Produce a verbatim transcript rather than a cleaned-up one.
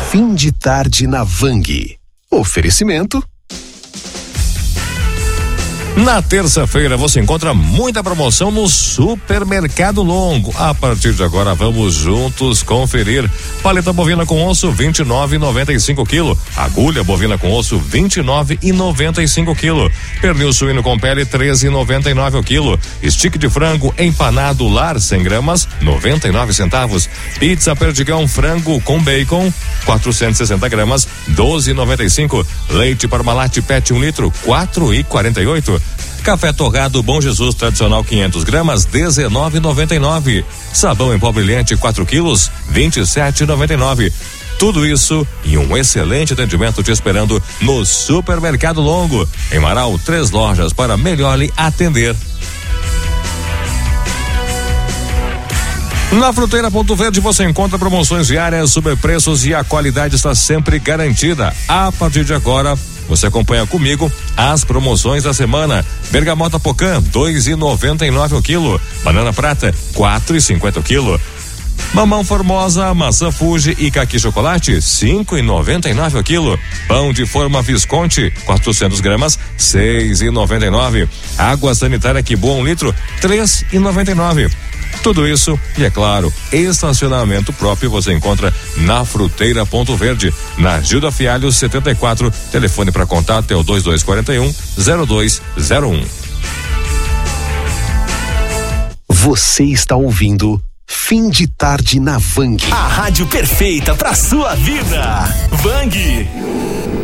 Fim de tarde na Vang. Oferecimento. Na terça-feira você encontra muita promoção no Supermercado Longo. A partir de agora vamos juntos conferir. Paleta bovina com osso vinte e nove e noventa e cinco quilo. Agulha bovina com osso vinte e nove e noventa e cinco quilo. Pernil suíno com pele treze e noventa e nove o quilo. Stick de frango empanado lar cem gramas noventa e nove centavos. Pizza perdigão frango com bacon quatrocentos e sessenta gramas doze e noventa e cinco. Leite Parmalat Pet um litro quatro e quarenta e oito. Café torrado Bom Jesus tradicional quinhentos gramas dezenove e noventa e nove. Sabão em pó brilhante quatro quilos vinte e sete e noventa e nove. Tudo isso e um excelente atendimento te esperando no Supermercado Longo. Em Marau, três lojas para melhor lhe atender. Na Fruteira Ponto Verde você encontra promoções diárias, sobrepreços e a qualidade está sempre garantida. A partir de agora, você acompanha comigo as promoções da semana. Bergamota Pocã, dois e noventa e nove o quilo. Banana Prata, quatro e cinquenta o quilo. Mamão Formosa, maçã Fuji e caqui chocolate, cinco e noventa e nove o quilo. Pão de forma Visconti, quatrocentos gramas, seis e noventa e nove. Água sanitária Que Boa um litro, três e noventa e nove. Tudo isso e, é claro, estacionamento próprio você encontra na Fruteira Ponto Verde, na Gilda Fialho setenta e quatro. Telefone para contato é o dois dois quatro um zero dois zero um. Você está ouvindo Fim de Tarde na Vang. A rádio perfeita para sua vida. Vang.